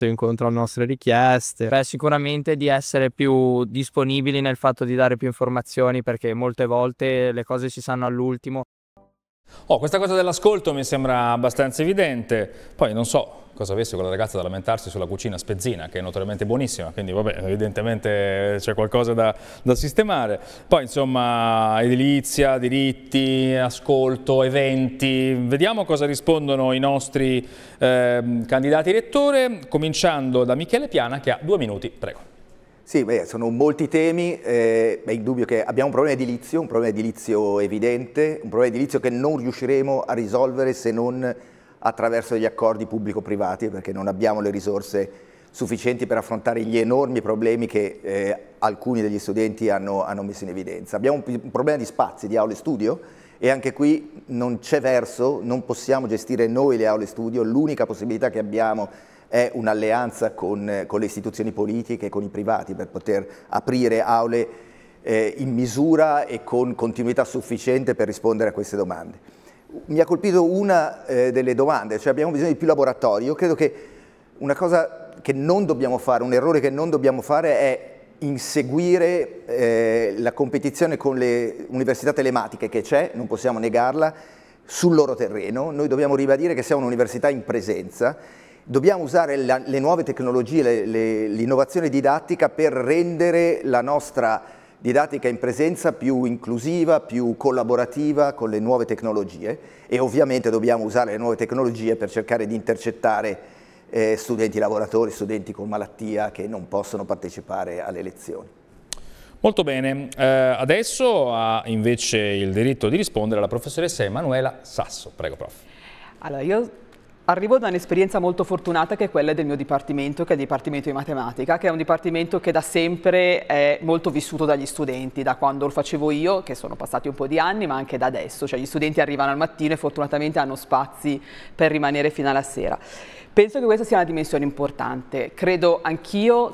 incontro alle nostre richieste. Sicuramente di essere più disponibili nel fatto di dare più informazioni, perché molte volte le cose si sanno all'ultimo. Questa cosa dell'ascolto mi sembra abbastanza evidente, poi non so cosa avesse quella ragazza da lamentarsi sulla cucina spezzina, che è notoriamente buonissima, quindi vabbè, evidentemente c'è qualcosa da sistemare. Poi insomma, edilizia, diritti, ascolto, eventi, vediamo cosa rispondono i nostri candidati rettore, cominciando da Michele Piana che ha 2 minuti, prego. Sì, sono molti temi, è indubbio che abbiamo un problema edilizio evidente, un problema edilizio che non riusciremo a risolvere se non attraverso gli accordi pubblico-privati, perché non abbiamo le risorse sufficienti per affrontare gli enormi problemi che alcuni degli studenti hanno messo in evidenza. Abbiamo un problema di spazi, di aule studio, e anche qui non c'è verso, non possiamo gestire noi le aule studio, l'unica possibilità che abbiamo è un'alleanza con le istituzioni politiche e con i privati per poter aprire aule in misura e con continuità sufficiente per rispondere a queste domande. Mi ha colpito una delle domande, cioè abbiamo bisogno di più laboratori. Io credo che una cosa che non dobbiamo fare, un errore che non dobbiamo fare è inseguire la competizione con le università telematiche che c'è, non possiamo negarla, sul loro terreno. Noi dobbiamo ribadire che siamo un'università in presenza. Dobbiamo usare le nuove tecnologie, l'innovazione didattica per rendere la nostra didattica in presenza più inclusiva, più collaborativa con le nuove tecnologie, e ovviamente dobbiamo usare le nuove tecnologie per cercare di intercettare studenti lavoratori, studenti con malattia che non possono partecipare alle lezioni. Molto bene, adesso ha invece il diritto di rispondere la professoressa Emanuela Sasso. Prego, prof. Allora, io arrivo da un'esperienza molto fortunata che è quella del mio dipartimento, che è il Dipartimento di Matematica, che è un dipartimento che da sempre è molto vissuto dagli studenti, da quando lo facevo io, che sono passati un po' di anni, ma anche da adesso. Cioè gli studenti arrivano al mattino e fortunatamente hanno spazi per rimanere fino alla sera. Penso che questa sia una dimensione importante. Credo anch'io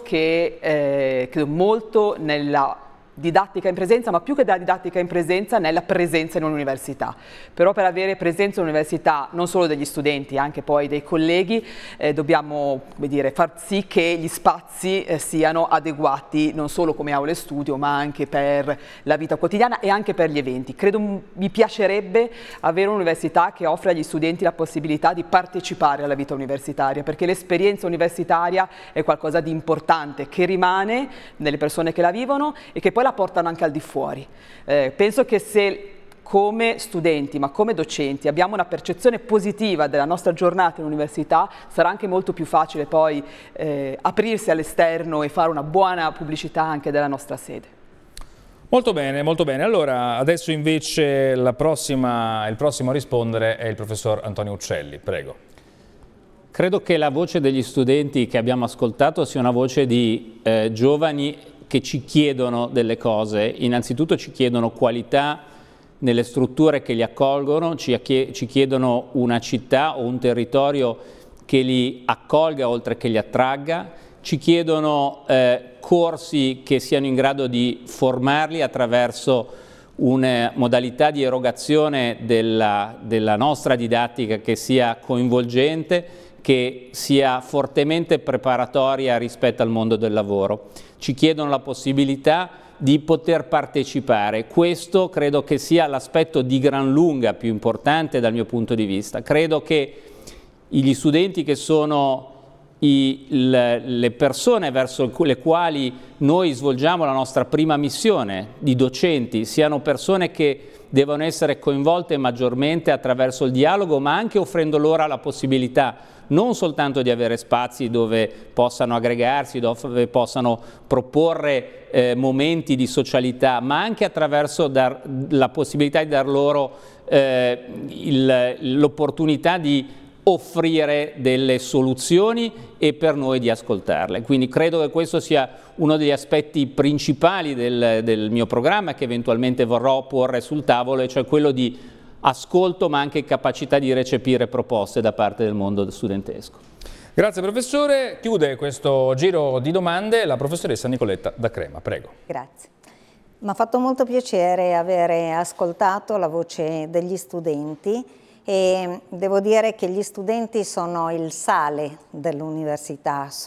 che credo molto nella didattica in presenza, ma più che della didattica in presenza, nella presenza in un'università. Però per avere presenza in un'università non solo degli studenti, anche poi dei colleghi, dobbiamo, come dire, far sì che gli spazi siano adeguati non solo come aule studio, ma anche per la vita quotidiana e anche per gli eventi. Credo mi piacerebbe avere un'università che offre agli studenti la possibilità di partecipare alla vita universitaria, perché l'esperienza universitaria è qualcosa di importante che rimane nelle persone che la vivono e che poi la portano anche al di fuori. Penso che se come studenti, ma come docenti, abbiamo una percezione positiva della nostra giornata in università, sarà anche molto più facile poi aprirsi all'esterno e fare una buona pubblicità anche della nostra sede. Molto bene, molto bene. Allora, adesso invece il prossimo a rispondere è il professor Antonio Uccelli. Prego. Credo che la voce degli studenti che abbiamo ascoltato sia una voce di giovani che ci chiedono delle cose. Innanzitutto ci chiedono qualità nelle strutture che li accolgono, ci chiedono una città o un territorio che li accolga oltre che li attragga, ci chiedono corsi che siano in grado di formarli attraverso una modalità di erogazione della nostra didattica che sia coinvolgente, che sia fortemente preparatoria rispetto al mondo del lavoro. Ci chiedono la possibilità di poter partecipare. Questo credo che sia l'aspetto di gran lunga più importante dal mio punto di vista. Credo che gli studenti che sono le persone verso le quali noi svolgiamo la nostra prima missione di docenti siano persone che devono essere coinvolte maggiormente attraverso il dialogo, ma anche offrendo loro la possibilità non soltanto di avere spazi dove possano aggregarsi, dove possano proporre momenti di socialità, ma anche attraverso la possibilità di dar loro l'opportunità di offrire delle soluzioni e per noi di ascoltarle. Quindi credo che questo sia uno degli aspetti principali del mio programma che eventualmente vorrò porre sul tavolo, e cioè quello di ascolto ma anche capacità di recepire proposte da parte del mondo studentesco. Grazie professore. Chiude questo giro di domande la professoressa Nicoletta Da Crema. Prego. Grazie. Mi ha fatto molto piacere avere ascoltato la voce degli studenti e devo dire che gli studenti sono il sale dell'università.